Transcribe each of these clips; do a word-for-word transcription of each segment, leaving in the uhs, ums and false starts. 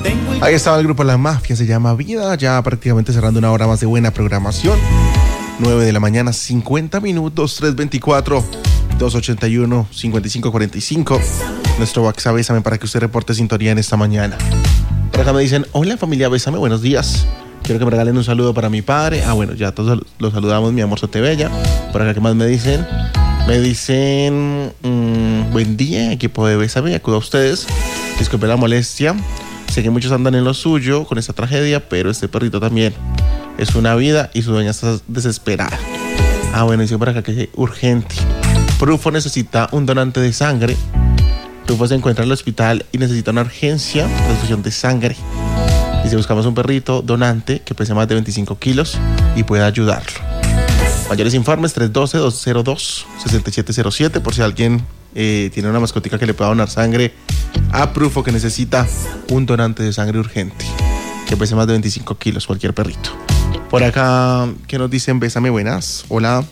Ahí estaba el grupo La Mafia, se llama Vida, ya prácticamente cerrando una hora más de buena programación. nueve de la mañana, cincuenta minutos, tres veinticuatro, dos ochenta y uno, cincuenta y cinco cuarenta y cinco. Nuestro WhatsApp Bésame para que usted reporte sintonía en esta mañana. Por acá me dicen, hola familia Bésame, buenos días. Quiero que me regalen un saludo para mi padre. Ah, bueno, ya todos los saludamos, mi amor Sotebella. Por acá, ¿qué más me dicen? Me dicen, mmm, buen día, equipo de Bésame, acudo a ustedes. Disculpe la molestia. Sé que muchos andan en lo suyo con esta tragedia, pero este perrito también es una vida y su dueña está desesperada. Ah, bueno, dice por acá que es urgente. Prufo necesita un donante de sangre. Prufo se encuentra en el hospital y necesita una urgencia, transfusión de sangre. Dice, buscamos un perrito donante que pese más de veinticinco kilos y pueda ayudarlo. Mayores informes, tres uno dos, dos cero dos, seis siete cero siete, por si alguien eh, tiene una mascotica que le pueda donar sangre a Prufo, que necesita un donante de sangre urgente, que pese más de veinticinco kilos, cualquier perrito. Por acá, ¿qué nos dicen? Bésame, buenas. Hola.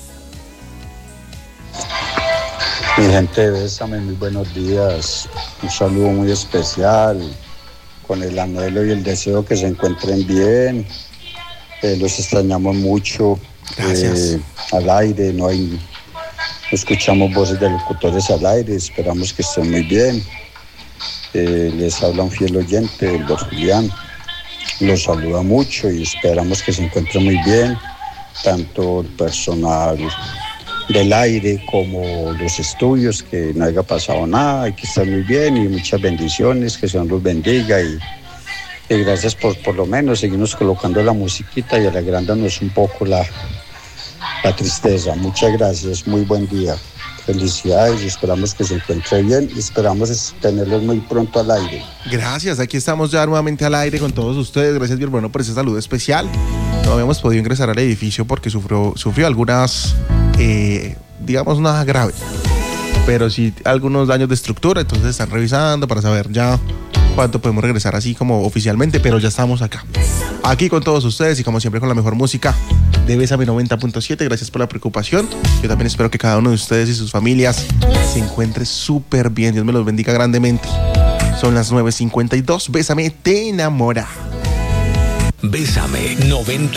Mi gente, Bésame, muy buenos días. Un saludo muy especial, con el anhelo y el deseo que se encuentren bien. Eh, los extrañamos mucho. Gracias. Eh, al aire, no hay, no escuchamos voces de locutores al aire. Esperamos que estén muy bien. Eh, les habla un fiel oyente, el don Julián. Los saluda mucho y esperamos que se encuentren muy bien, tanto el personal del aire como los estudios, que no haya pasado nada, hay que estar muy bien y muchas bendiciones, que Dios los bendiga y, y gracias por por lo menos seguirnos colocando la musiquita y alegrándonos un poco la, la tristeza. Muchas gracias, muy buen día. Felicidades y esperamos que se encuentre bien y esperamos tenerlos muy pronto al aire. Gracias, aquí estamos ya nuevamente al aire con todos ustedes. Gracias, mi hermano, por ese saludo especial. No habíamos podido ingresar al edificio porque sufrió, sufrió algunas, eh, digamos, nada grave, pero sí algunos daños de estructura. Entonces están revisando para saber ya cuánto podemos regresar así como oficialmente, pero ya estamos acá. Aquí con todos ustedes y como siempre con la mejor música de Bésame noventa punto siete. Gracias por la preocupación. Yo también espero que cada uno de ustedes y sus familias se encuentre súper bien. Dios me los bendiga grandemente. Son las nueve cincuenta y dos. Bésame te enamora. Bésame noventa.